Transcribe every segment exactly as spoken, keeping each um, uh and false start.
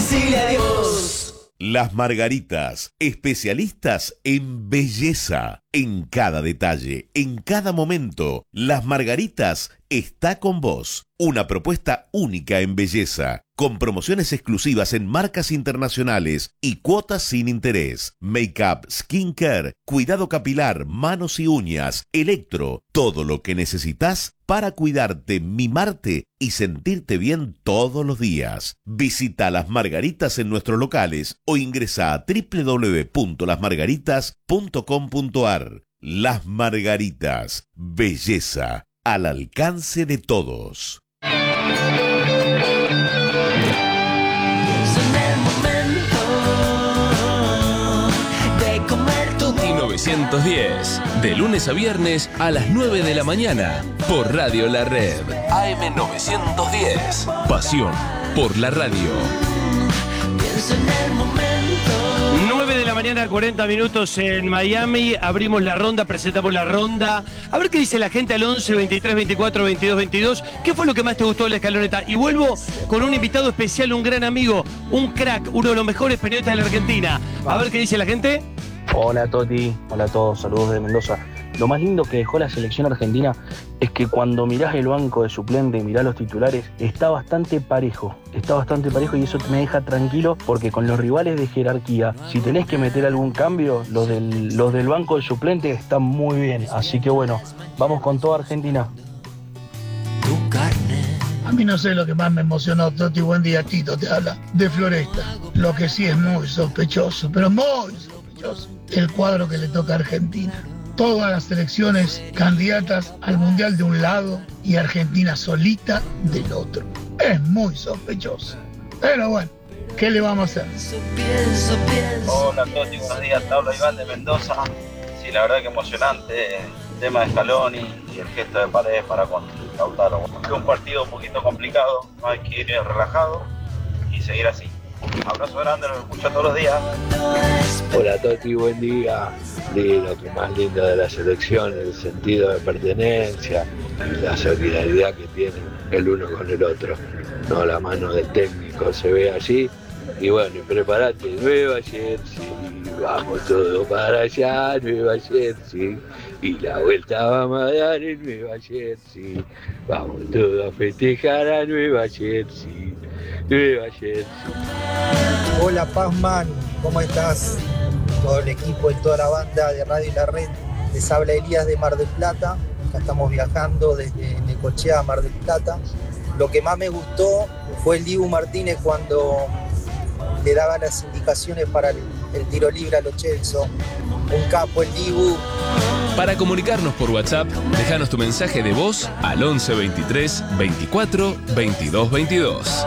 decirle adiós. Las Margaritas, especialistas en belleza, en cada detalle, en cada momento. Las Margaritas está con vos. Una propuesta única en belleza, con promociones exclusivas en marcas internacionales y cuotas sin interés. Make-up, skincare, cuidado capilar, manos y uñas, electro, todo lo que necesitas para cuidarte, mimarte y sentirte bien todos los días. Visita Las Margaritas en nuestros locales o ingresa a doble u doble u doble u punto las margaritas punto com punto a r. Las Margaritas, belleza al alcance de todos. Tuti novecientos diez, de lunes a viernes a las nueve de la mañana, por Radio La Red. A M novecientos diez, pasión por la radio. nueve de la mañana, cuarenta minutos en Miami. Abrimos la ronda, presentamos la ronda. A ver qué dice la gente al once, veintitrés, veinticuatro, veintidós, veintidós. ¿Qué fue lo que más te gustó de la escaloneta? Y vuelvo con un invitado especial, un gran amigo, un crack, uno de los mejores periodistas de la Argentina. A ver qué dice la gente. Hola Toti, hola a todos, saludos de Mendoza. Lo más lindo que dejó la selección argentina es que cuando mirás el banco de suplente y mirás los titulares, está bastante parejo, está bastante parejo y eso me deja tranquilo porque con los rivales de jerarquía, si tenés que meter algún cambio, los del, los del banco de suplente están muy bien. Así que bueno, vamos con toda Argentina. A mí no sé lo que más me emocionó, Toti, buen día, Tito, te habla de Floresta. Lo que sí es muy sospechoso, pero muy sospechoso, el cuadro que le toca a Argentina. Todas las selecciones candidatas al Mundial de un lado y Argentina solita del otro. Es muy sospechoso. Pero bueno, ¿qué le vamos a hacer? Hola Toti, buenos días, te habla Iván de Mendoza. Sí, la verdad que emocionante el tema de Scaloni y el gesto de Paredes para con Lautaro. Es un partido un poquito complicado, no hay que ir relajado y seguir así. Abrazo grande, los escucho todos los días. Hola Toti, buen día. Sí, lo que más lindo de la selección, el sentido de pertenencia y la solidaridad que tienen el uno con el otro. No, la mano del técnico se ve allí. Y bueno, prepárate, Nueva Jersey, vamos todos para allá, Nueva Jersey. Y la vuelta vamos a dar en Nueva Jersey. Vamos todos a festejar a Nueva Jersey, Nueva Jersey. Hola Pazman, ¿cómo estás? Todo el equipo y toda la banda de Radio La Red. Les habla Elías de Mar del Plata. Acá estamos viajando desde Necochea a Mar del Plata. Lo que más me gustó fue el Dibu Martínez cuando le daba las indicaciones para el, el tiro libre a Lo Celso. Un capo el Dibu. Para comunicarnos por WhatsApp, déjanos tu mensaje de voz al once, veintitrés, veinticuatro, veintidós, veintidós.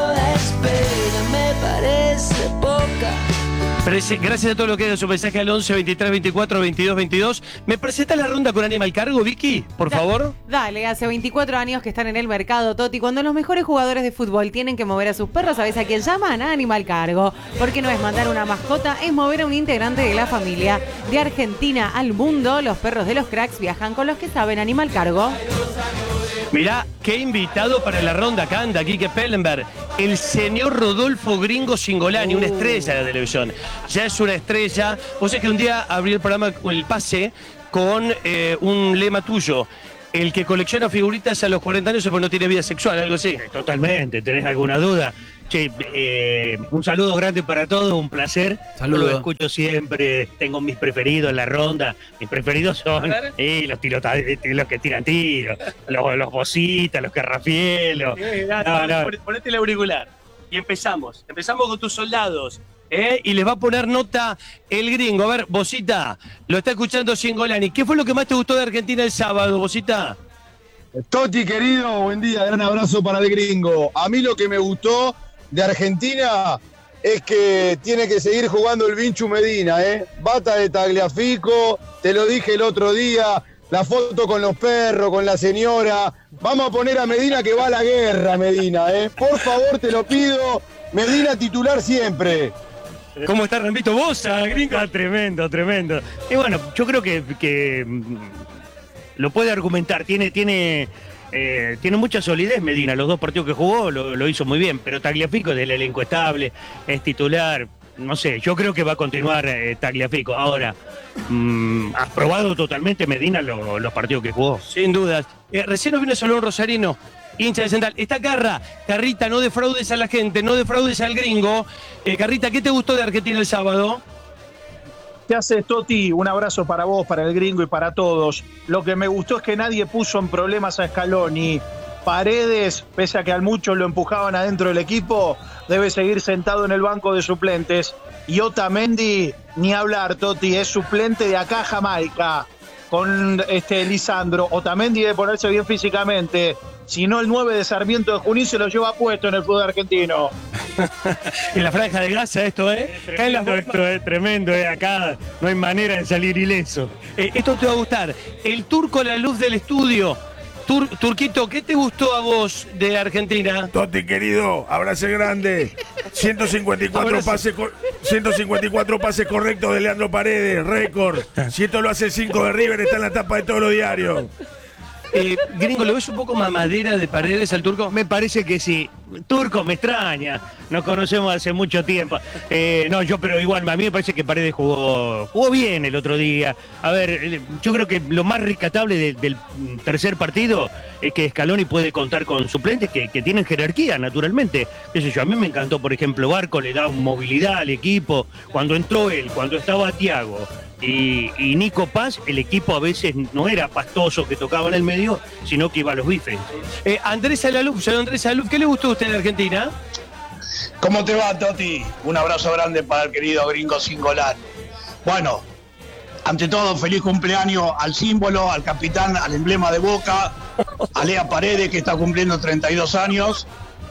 Gracias a todos los que hagan su mensaje al once, veintitrés, veinticuatro, veintidós, veintidós. ¿Me presenta la ronda con Animal Cargo, Vicky? Por Da- favor. Dale, hace veinticuatro años que están en el mercado, Toti. Cuando los mejores jugadores de fútbol tienen que mover a sus perros, ¿sabes a quién llaman? A Animal Cargo. Porque no es mandar una mascota, es mover a un integrante de la familia. De Argentina al mundo, los perros de los cracks viajan con los que saben. Animal Cargo. Mirá, qué invitado para la ronda acá anda Quique Pellenberg. El señor Rodolfo Gringo Cingolani, una estrella de la televisión. Ya es una estrella. Vos sabés que un día abrí el programa con el pase con eh, un lema tuyo. El que colecciona figuritas a los cuarenta años es porque no tiene vida sexual, algo así. Totalmente, ¿tenés alguna duda? Che, eh, un saludo grande para todos, un placer. Saludo. Lo escucho siempre, tengo mis preferidos en la ronda. Mis preferidos son eh, los, tilota, los que tiran tiros, los, los bocitas, los carrafielos. Eh, No, nada, no. pon- Ponete el auricular. Y empezamos. Empezamos con tus soldados. ¿eh? Y les va a poner nota el gringo. A ver, Bocita, lo está escuchando Cingolani. ¿Qué fue lo que más te gustó de Argentina el sábado, Bocita? Toti, querido, buen día, gran abrazo para el gringo. A mí lo que me gustó de Argentina es que tiene que seguir jugando el Vinchu Medina, ¿eh? Bata de Tagliafico, te lo dije el otro día, la foto con los perros, con la señora. Vamos a poner a Medina que va a la guerra, Medina, ¿eh? Por favor, te lo pido, Medina titular siempre. ¿Cómo está Rambito Bosa, gringo? Está tremendo, tremendo. Y bueno, yo creo que, que mm, lo puede argumentar, tiene, tiene Eh, tiene mucha solidez Medina, los dos partidos que jugó lo, lo hizo muy bien, pero Tagliafico es del elenco estable, es titular, no sé, yo creo que va a continuar eh, Tagliafico. Ahora, mmm, has probado totalmente Medina lo, los partidos que jugó. Sin dudas. Eh, recién nos vino solo un rosarino, hincha de Central. Está Carra, Carrita, no defraudes a la gente, no defraudes al gringo. Eh, Carrita, ¿qué te gustó de Argentina el sábado? ¿Qué haces, Toti? Un abrazo para vos, para el gringo y para todos. Lo que me gustó es que nadie puso en problemas a Scaloni. Paredes, pese a que al muchos lo empujaban adentro del equipo, debe seguir sentado en el banco de suplentes. Y Otamendi, ni hablar, Toti, es suplente de acá a Jamaica. Con este Lisandro, Otamendi debe ponerse bien físicamente. Si no, el nueve de Sarmiento de Junín se lo lleva puesto en el fútbol argentino. En la franja de Gaza esto, ¿eh? Es tremendo, esto es tremendo, ¿eh? Acá no hay manera de salir ileso. Eh, esto te va a gustar. El turco a la luz del estudio. Tur Turquito, ¿qué te gustó a vos de Argentina? Toti, querido, abrazo grande. ciento cincuenta y cuatro pases, ciento cincuenta y cuatro pases correctos de Leandro Paredes, récord. Si esto lo hace el cinco de River, está en la tapa de todos los diarios. Eh, gringo, ¿lo ves un poco mamadera de Paredes al turco? Me parece que sí. Turco me extraña. Nos conocemos hace mucho tiempo. Eh, no, yo, pero igual, a mí me parece que Paredes jugó, jugó bien el otro día. A ver, yo creo que lo más rescatable de, del tercer partido es que Scaloni puede contar con suplentes que, que tienen jerarquía, naturalmente. Qué sé yo, a mí me encantó, por ejemplo, Barco le da movilidad al equipo. Cuando entró él, cuando estaba Thiago y, y Nico Paz, el equipo a veces no era pastoso que tocaba en el medio, sino que iba a los bifes. Eh, Andrés Alaluf, señor Andrés Alaluf, ¿qué le gustó a usted de Argentina? ¿Cómo te va, Toti? Un abrazo grande para el querido gringo Singolán. Bueno, ante todo, feliz cumpleaños al símbolo, al capitán, al emblema de Boca, a Lea Paredes, que está cumpliendo treinta y dos años.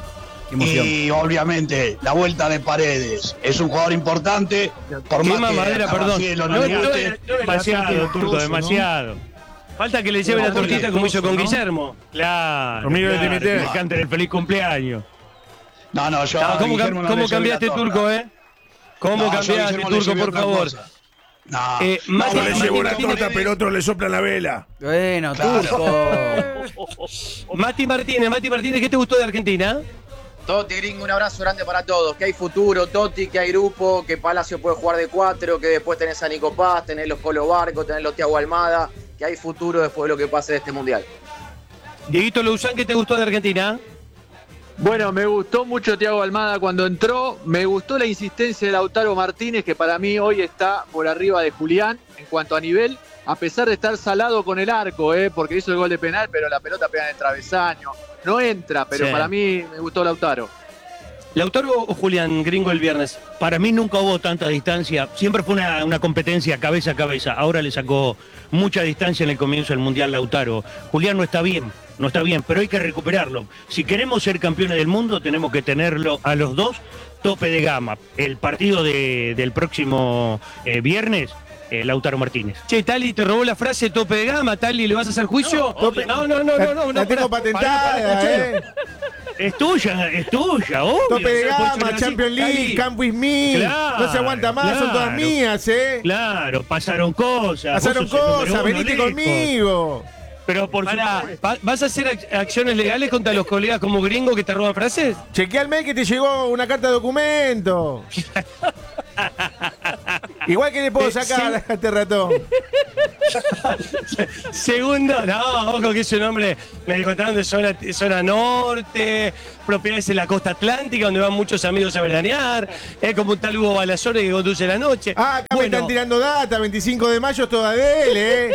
Y obviamente, la vuelta de Paredes. Es un jugador importante, por más mamadera, que perdón. Cielo, No, no, no, no, no, no, demasiado, Turco, demasiado. Falta que le lleve la tortita como hizo con ¿no? Guillermo. Claro, Conmigo claro, de Timité. que le canten el feliz cumpleaños. No, no, yo No, ¿Cómo, Guillermo no cómo le llevé cambiaste, la torta. Turco, eh? ¿Cómo No, yo cambiaste, Guillermo le Turco, llevé por otra favor? cosa. No, Eh, no, Mati- Yo le Mati llevo una Martínez- torta, pero otros le soplan la vela. Bueno, Claro. Turco. Mati Martínez, Mati Martínez, ¿qué te gustó de Argentina? Toti, gringo, un abrazo grande para todos. Que hay futuro, Toti, que hay grupo, que Palacio puede jugar de cuatro, que después tenés a Nico Paz, tenés los Colo Barco, tenés los Thiago Almada, que hay futuro después de lo que pase de este mundial. Dieguito Lousán, ¿qué te gustó de Argentina? Bueno, me gustó mucho Thiago Almada cuando entró, me gustó la insistencia de Lautaro Martínez, que para mí hoy está por arriba de Julián en cuanto a nivel, a pesar de estar salado con el arco, eh, porque hizo el gol de penal, pero la pelota pega en el travesaño, no entra, pero Sí. para mí me gustó Lautaro. ¿Lautaro o Julián, gringo, el viernes? Para mí nunca hubo tanta distancia, siempre fue una, una competencia cabeza a cabeza, ahora le sacó mucha distancia en el comienzo del Mundial Lautaro. Julián no está bien, no está bien, pero hay que recuperarlo. Si queremos ser campeones del mundo, tenemos que tenerlo a los dos tope de gama. El partido de, del próximo eh, viernes, eh, Lautaro Martínez. Che, Tali, te robó la frase tope de gama, Tali, ¿le vas a hacer juicio? Tope- No, no, no, no, no. La no, tengo pará, patentada, pará, pará, eh. Es tuya, es tuya, obvio. Tope de Se puede gama, sonar así. Champions League, Tali. Come With Me. Claro, No se aguanta más, son todas claro. mías, ¿eh? Claro, pasaron cosas. Pasaron vos sos el número cosas, uno, venite lejos. conmigo. Pero por Pará, supuesto. ¿va- ¿vas a hacer ac- acciones legales contra los colegas como gringo que te roban frases? Chequea al mail que te llegó una carta de documento. Igual que le puedo Eh, sacar a este ratón. Segundo, no, ojo que ese nombre me contaron de zona, zona norte, propiedades en la costa atlántica donde van muchos amigos a veranear, es como un tal Hugo Balazone que conduce la noche. Ah, acá me Bueno, están tirando data, veinticinco de mayo es toda de él, ¿eh?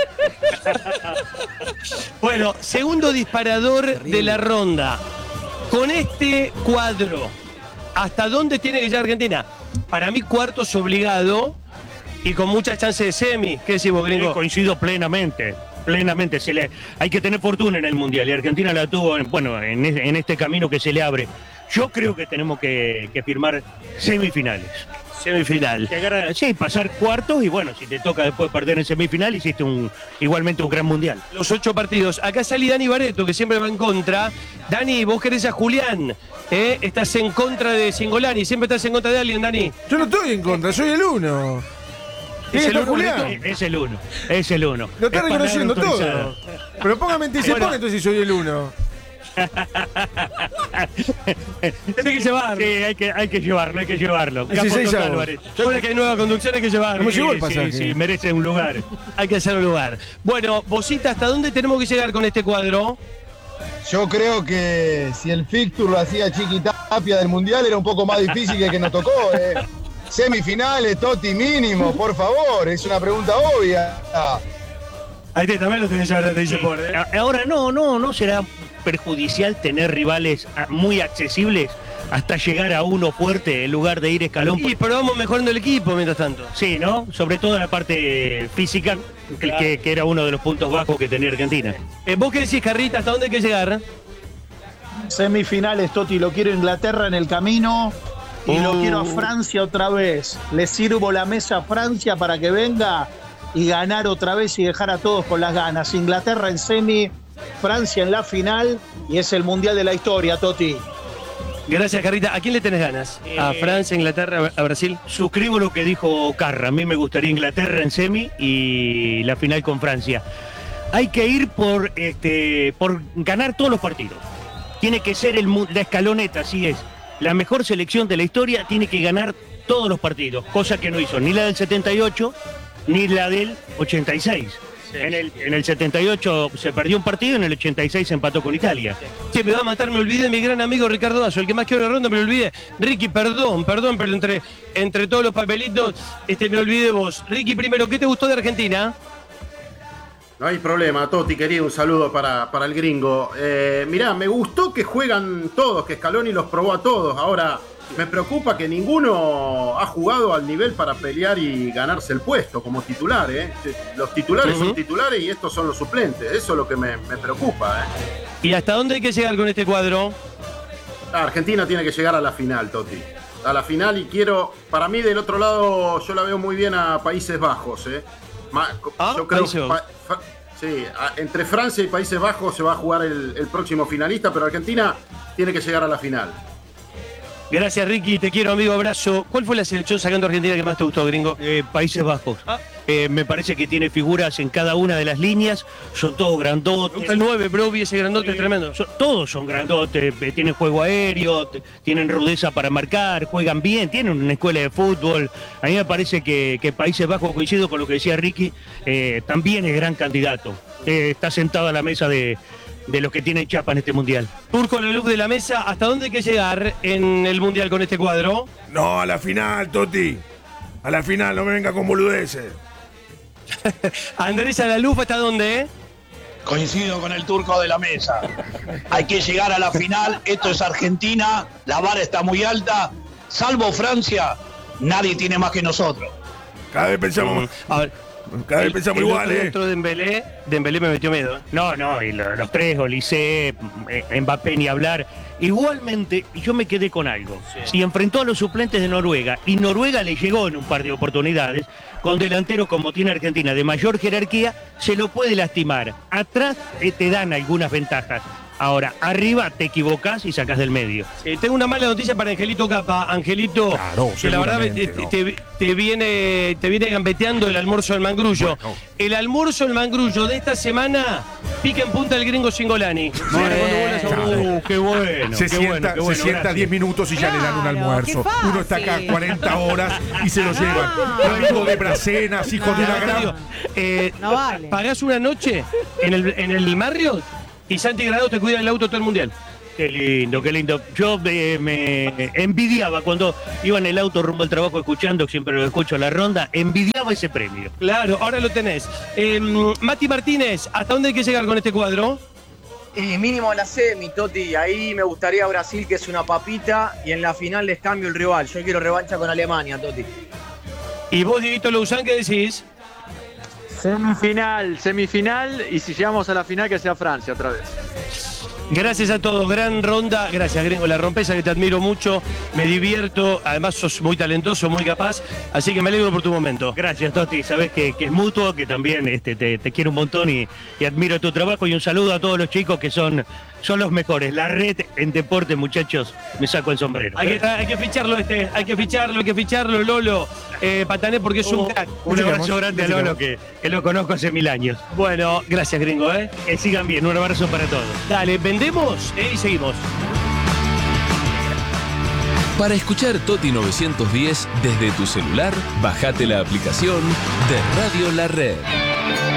bueno, segundo disparador de la ronda. Con este cuadro, ¿hasta dónde tiene que llegar Argentina? Para mí, cuartos obligado y con muchas chances de semi. ¿Qué decís vos, gringo? Sí, coincido plenamente, plenamente. Se le, hay que tener fortuna en el Mundial y Argentina la tuvo, en- bueno, en, es- en este camino que se le abre. Yo creo que tenemos que, que firmar semifinales. Semifinal. Llegar a- sí, pasar cuartos y bueno, si te toca después perder en semifinal, hiciste un, igualmente un gran Mundial. Los ocho partidos. Acá sale Dani Barreto, que siempre va en contra. Dani, vos querés a Julián. ¿eh? Estás en contra de Singolani. Siempre estás en contra de alguien, Dani. Yo no estoy en contra, soy el uno. Es ¿Quién el está uno, Julián? Es el uno, es el uno. Lo está Es palabra reconociendo autorizada. todo. Pero póngame en T C P, entonces soy el uno. Tiene que llevarlo. Sí, hay que, hay que llevarlo, hay que llevarlo. Sí, sí, Capo Álvarez. Yo creo que hay nueva conducción, hay que llevarlo. ¿Cómo llegó el Sí, pasaje? sí, sí, merece un lugar. Hay que hacer un lugar. Bueno, Bosita, ¿hasta dónde tenemos que llegar con este cuadro? Yo creo que si el fixture lo hacía Chiquitapia del Mundial era un poco más difícil que el que nos tocó. Eh. Semifinales, Toti mínimo, por favor, es una pregunta obvia. Ahí te, también lo tenés ahora, te dice Sí. por, ¿eh? Ahora no, no, no será perjudicial tener rivales ah, muy accesibles hasta llegar a uno fuerte en lugar de ir escalón. Y pero vamos mejorando el equipo mientras tanto. Sí, ¿no? Sobre todo en la parte física, que, que- que era uno de los puntos bajos que tenía Argentina. Eh, ¿Vos qué decís, Carrita? ¿Hasta dónde hay que llegar? Semifinales, Toti, lo quiero Inglaterra en el camino y lo Uh. quiero a Francia otra vez. Le sirvo la mesa a Francia para que venga y ganar otra vez y dejar a todos con las ganas. Inglaterra en semi, Francia en la final y es el mundial de la historia, Toti. Gracias, Carrita. ¿A quién le tenés ganas? ¿A Eh, Francia, Inglaterra, a Brasil? Suscribo lo que dijo Carra. A mí me gustaría Inglaterra en semi y la final con Francia. Hay que ir por, este, por ganar todos los partidos. Tiene que ser el, mu- la escaloneta, así es. La mejor selección de la historia tiene que ganar todos los partidos, cosa que no hizo ni la del setenta y ocho ni la del ochenta y seis. En el, en el setenta y ocho se perdió un partido, en el ochenta y seis se empató con Italia. Sí, me va a matar, me olvidé de mi gran amigo Ricardo Dazo, el que más quiero de la ronda, me lo olvidé. Ricky, perdón, perdón, pero entre, entre todos los papelitos, este, me olvidé de vos. Ricky, primero, ¿qué te gustó de Argentina? No hay problema, Toti, querido, un saludo para, para el gringo. Eh, mirá, me gustó que juegan todos, que Scaloni los probó a todos. Ahora, me preocupa que ninguno ha jugado al nivel para pelear y ganarse el puesto como titular, ¿eh? Los titulares Uh-huh. son titulares y estos son los suplentes. Eso es lo que me, me preocupa, ¿eh? ¿Y hasta dónde hay que llegar con este cuadro? Ah, Argentina tiene que llegar a la final, Toti. A la final y quiero, para mí del otro lado, yo la veo muy bien a Países Bajos, ¿eh? Ma- Ah, yo creo Países Bajos. pa- fa- sí, a- entre Francia y Países Bajos se va a jugar el, el próximo finalista, pero Argentina tiene que llegar a la final. Gracias, Ricky, te quiero, amigo, abrazo. ¿Cuál fue la selección sacando a Argentina que más te gustó, gringo? Eh, Países Bajos. Ah. Eh, me parece que tiene figuras en cada una de las líneas, son todos grandotes. El nueve, bro, vi ese grandote tremendo. Son- todos son grandotes, eh, tienen juego aéreo, t- tienen rudeza para marcar, juegan bien, tienen una escuela de fútbol. A mí me parece que, que Países Bajos, coincido con lo que decía Ricky, eh, también es gran candidato. Eh, está sentado a la mesa de, de los que tienen chapa en este mundial. Turco, la luz de la mesa, ¿hasta dónde hay que llegar en el Mundial con este cuadro? No, a la final, Toti. A la final, no me venga con boludeces. Andrés a la luz, ¿hasta dónde? eh? Coincido con el turco de la mesa. Hay que llegar a la final. Esto es Argentina. La vara está muy alta. Salvo Francia, nadie tiene más que nosotros. Cada vez pensamos, A ver, cada vez el- pensamos el igual, otro ¿eh? dentro de Dembélé, Dembélé me metió miedo. ¿eh? No, no, y lo- los tres, Olise, eh, Mbappé ni hablar. Igualmente, yo me quedé con algo. Si enfrentó a los suplentes de Noruega y Noruega le llegó en un par de oportunidades, con delanteros como tiene Argentina de mayor jerarquía, se lo puede lastimar. Atrás eh, te dan algunas ventajas. Ahora, arriba te equivocás y sacás del medio. Eh, tengo una mala noticia para Angelito Capa. Angelito, Claro, que la verdad seguramente, te, ¿no? te- te viene, te viene gambeteando el almuerzo del mangrullo. Bueno. El almuerzo del mangrullo de esta semana pica en punta el gringo Singolani. Mira, cuando vuelas a- Claro. Uh, qué bueno, Se qué sienta, bueno, qué se bueno, sienta gracias. diez minutos y ya le dan un Claro, almuerzo. qué fácil. Uno está acá cuarenta horas y se lo llevan. Hijo de bracenas, hijo de una gran. Eh, No vale. Pagás una noche en el, en el Marriott y Santi Grado te cuida el auto todo el mundial. Qué lindo, qué lindo. Yo eh, me envidiaba cuando iba en el auto rumbo al trabajo escuchando, siempre lo escucho a la ronda, envidiaba ese premio. Claro, ahora lo tenés. Eh, Mati Martínez, ¿hasta dónde hay que llegar con este cuadro? Y mínimo la semi, Toti. Ahí me gustaría Brasil, que es una papita. Y en la final les cambio el rival. Yo quiero revancha con Alemania, Toti. Y vos, Dieguito Louzán, ¿qué decís? Semifinal, semifinal. Y si llegamos a la final, que sea Francia otra vez. Gracias a todos, gran ronda. Gracias, Gringo, la rompesa, que te admiro mucho. Me divierto, además sos muy talentoso, muy capaz. Así que me alegro por tu momento. Gracias, Toti. Sabes que, que es mutuo, que también este, te, te quiero un montón y, y admiro tu trabajo. Y un saludo a todos los chicos que son, son los mejores. La red en deporte, muchachos, me saco el sombrero. Hay que, hay que ficharlo este, hay que ficharlo, hay que ficharlo, Lolo. eh, Patané, porque es un Oh, crack. un abrazo grande a Lolo, que, que lo conozco hace mil años. Bueno, gracias, gringo, ¿eh? Que sigan bien, un abrazo para todos. Dale, vendemos eh, y seguimos. Para escuchar Toti novecientos diez desde tu celular, bajate la aplicación de Radio La Red.